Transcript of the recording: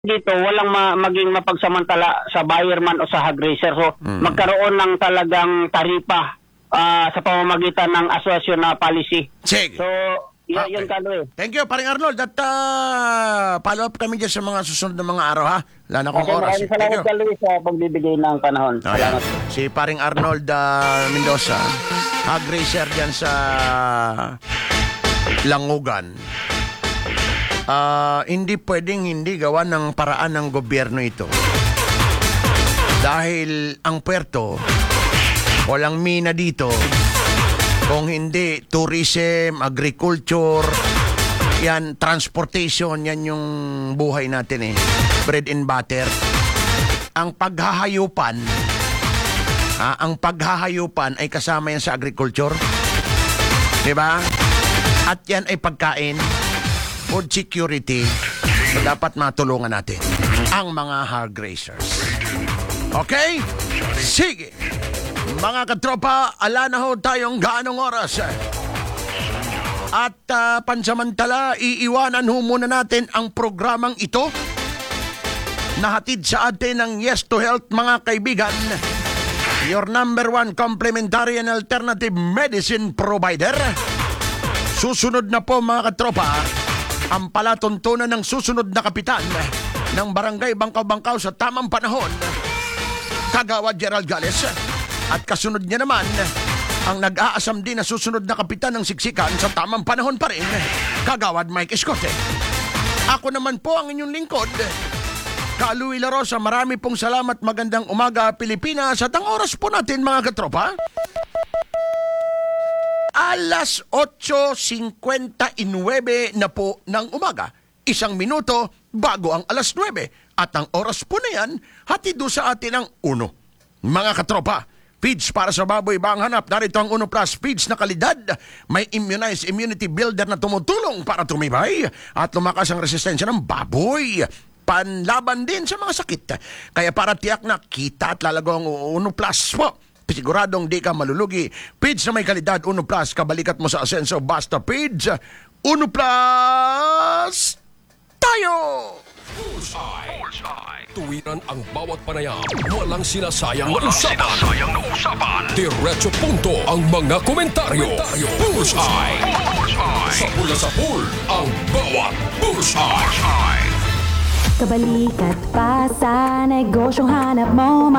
dito walang maging mapagsamantala sa buyer man o sa hog raiser. So magkaroon ng talagang taripa sa pamamagitan ng asosasyon na policy. Sige. So yun Kaloy. Thank you, paring Arnold. At follow up kami dyan sa mga susunod na mga araw, ha? Wala na akong oras. Maraming salamat Kaloy sa pagbibigay ng panahon. Salamat. Si paring Arnold Mendoza, hog raiser dyan sa Langugan. Hindi pwedeng hindi gawa ng paraan ng gobyerno ito. Dahil ang puerto, walang mina dito. Kung hindi, tourism, agriculture, yan, transportation, yan yung buhay natin eh. Bread and butter. Ang paghahayupan ay kasama yan sa agriculture. Diba? At yan ay pagkain, food security, so dapat matulungan natin ang mga hog raisers. Okay? Sige! Mga katropa, ala na ho tayong gaanong oras. At pansamantala, iiwanan ho muna natin ang programang ito na hatid sa atin ng Yes to Health, mga kaibigan. Your number one complementary and alternative medicine provider. Susunod na po, mga katropa, ang palatuntunan ng susunod na kapitan ng Barangay Bangkaw-Bangkaw sa tamang panahon, Kagawad Gerald Gales. At kasunod niya naman, ang nag-aasam din na susunod na kapitan ng Siksikan sa tamang panahon pa rin, Kagawad Mike Escote. Ako naman po ang inyong lingkod, Kaluwi La Rosa. Marami pong salamat. Magandang umaga, Pilipinas. At ang oras po natin, mga katropa, alas 8:59 na po ng umaga. 1 minuto bago ang alas 9. At ang oras po na yan, hatid sa atin ang uno. Mga katropa, feeds para sa baboy ba ang hanap? Narito ang Uno Plus feeds na kalidad. May immunized immunity builder na tumutulong para tumibay at lumakas ang resistensya ng baboy. Panlaban din sa mga sakit. Kaya para tiyak na kita at lalago ang Uno Plus po, siguradong di ka malulugi. Feeds na may kalidad, Uno Plus. Kabalikat mo sa Asenso, basta feeds. Uno Plus tayo! Bullseye. Tuwiran ang bawat panayam. Walang sinasayang na usapan. Diretso punto ang mga komentaryo. Bullseye. Sa pula sa pool, ang bawat Bullseye. Kabalikat pa sa negosyong hanap mo.